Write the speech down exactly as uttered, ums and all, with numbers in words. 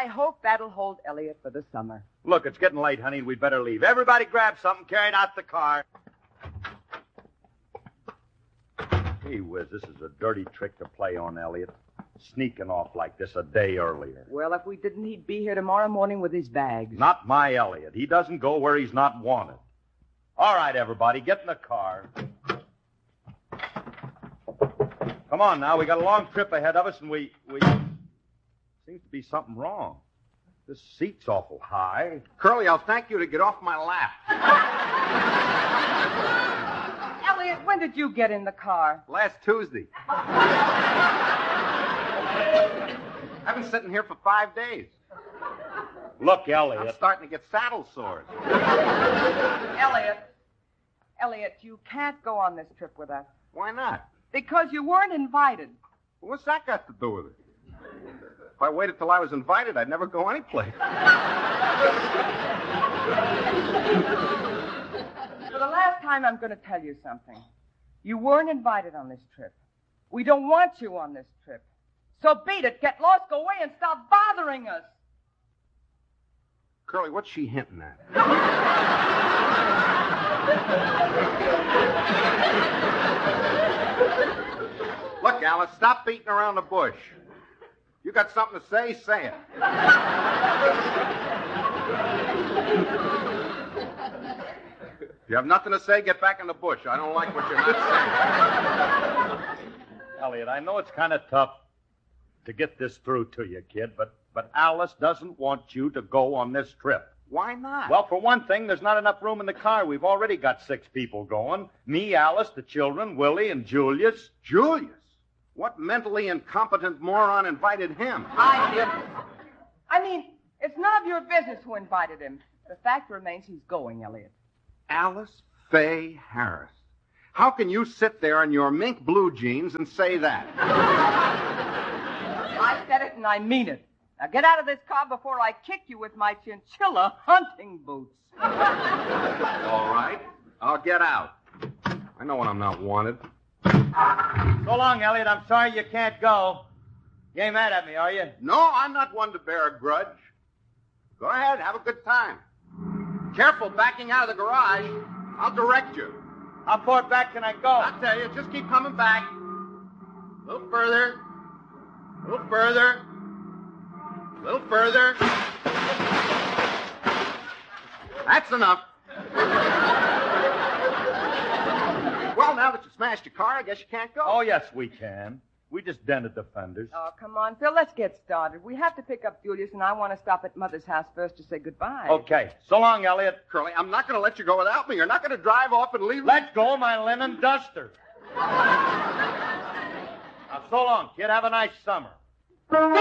I hope that'll hold Elliot for the summer. Look, it's getting late, honey. We'd better leave. Everybody grab something, carry it out the car. Gee whiz, this is a dirty trick to play on Elliot. Sneaking off like this a day earlier. Well, if we didn't, he'd be here tomorrow morning with his bags. Not my Elliot. He doesn't go where he's not wanted. All right, everybody, get in the car. Come on now, we got a long trip ahead of us, and we... we... Seems to be something wrong. This seat's awful high. Curly, I'll thank you to get off my lap. Elliot, when did you get in the car? Last Tuesday. I've been sitting here for five days. Look, Elliot. I'm starting to get saddle sores. Elliot. Elliot, you can't go on this trip with us. Why not? Because you weren't invited. What's that got to do with it? If I waited till I was invited, I'd never go anyplace. For the last time, I'm going to tell you something. You weren't invited on this trip. We don't want you on this trip. So beat it, get lost, go away, and stop bothering us. Curly, what's she hinting at? Look, Alice, stop beating around the bush. You got something to say, say it. If you have nothing to say, get back in the bush. I don't like what you're not saying. Elliot, I know it's kind of tough to get this through to you, kid, but, but Alice doesn't want you to go on this trip. Why not? Well, for one thing, there's not enough room in the car. We've already got six people going. Me, Alice, the children, Willie, and Julius. Julius? What mentally incompetent moron invited him? I didn't. I mean, it's none of your business who invited him. The fact remains he's going, Elliot. Alice Faye Harris. How can you sit there in your mink blue jeans and say that? I said it and I mean it. Now get out of this car before I kick you with my chinchilla hunting boots. All right. I'll get out. I know when I'm not wanted. So long, Elliot. I'm sorry you can't go. You ain't mad at me, are you? No, I'm not one to bear a grudge. Go ahead, have a good time. Careful backing out of the garage. I'll direct you. How far back can I go? I'll tell you, just keep coming back. A little further. A little further. A little further. That's enough. Well, now that you smashed your car, I guess you can't go. Oh, yes, we can. We just dented the fenders. Oh, come on, Phil, let's get started. We have to pick up Julius, and I want to stop at Mother's house first to say goodbye. Okay. So long, Elliot. Curly, I'm not going to let you go without me. You're not going to drive off and leave me. Let go of my linen duster. Now, so long, kid. Have a nice summer.